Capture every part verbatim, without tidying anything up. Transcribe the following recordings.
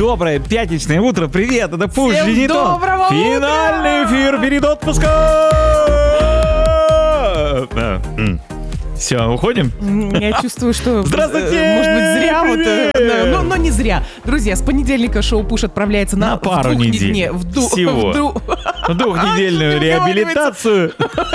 Доброе пятничное утро. Привет, это Пуш Женитон. Доброго Финальный утра! эфир перед отпуском. Все, уходим? Я чувствую, что... Здравствуйте! э, Может быть, зря вот... э, Привет! да, но, но не зря. Друзья, с понедельника шоу Пуш отправляется на... На пару в двух недель. Не, в ду- Всего. в ду- Двухнедельную А, что реабилитацию.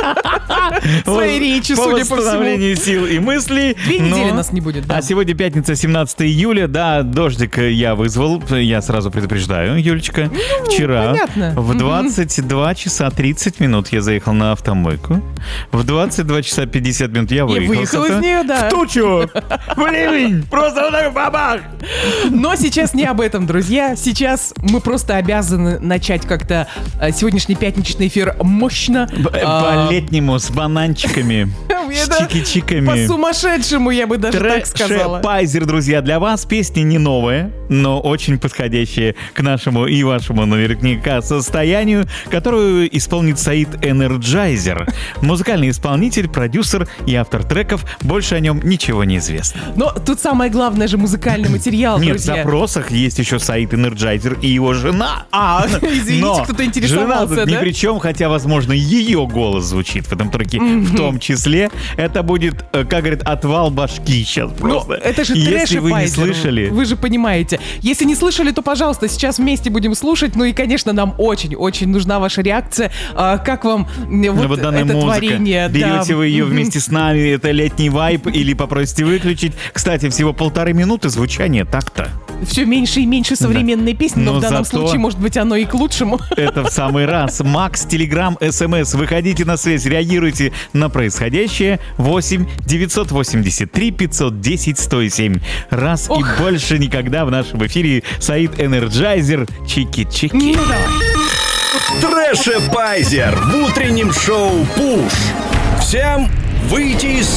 Своей речи, по судя по восстановлению сил и мыслей. Две недели Но- нас не будет, да. А сегодня пятница, семнадцатое июля. Да, дождик я вызвал. Я сразу предупреждаю, Юлечка. Вчера понятно. в двадцать два часа тридцать минут я заехал на автомойку. В двадцать два часа пятьдесят минут я выехал. выехал с из авто- нее, да. В тучу! В ливень! Просто вот так бабах! Но сейчас не об этом, друзья. Сейчас мы просто обязаны начать как-то э, сегодняшний пятничный эфир мощно. Б- А, По-летнему, с бананчиками, с это чики-чиками. По-сумасшедшему, я бы даже так сказала. Трэш-пайзер, друзья, для вас песня не новая, но очень подходящая к нашему и вашему наверняка состоянию, которую исполнит Саид Энерджайзер. Музыкальный исполнитель, продюсер и автор треков. Больше о нем ничего не известно. Но тут самое главное же музыкальный материал, Нет, в друзья. запросах есть еще Саид Энерджайзер и его жена. А, извините, Но кто-то жена интересовался, тут ни да? при чем, хотя, возможно, ее голос звучит в этом треке в том числе. Это будет, э, как говорит, отвал башки сейчас Ну, просто. это же Если трэш и вы не пайзер, слышали... Вы же понимаете. Если не слышали, то, пожалуйста, сейчас вместе будем слушать. Ну и, конечно, нам очень-очень нужна ваша реакция. А, как вам м, Ну, вот вот данная это музыка. творение? Берете Да. вы ее вместе с нами, это летний вайб, или попросите выключить. Кстати, всего полторы минуты звучания так-то. Все меньше и меньше современной песни, но, Но в данном зато- случае, может быть, оно и к лучшему. Это в самый раз. Макс, Телеграм, СМС. Выходите на связь, реагируйте на происходящее. восемь девятьсот восемьдесят три пятьсот десять сто семь. Раз Ох. и больше никогда в нашем эфире Саид Энерджайзер. Чики-чики. Ну да. Трэшепайзер в утреннем шоу «Пуш». Всем выйти из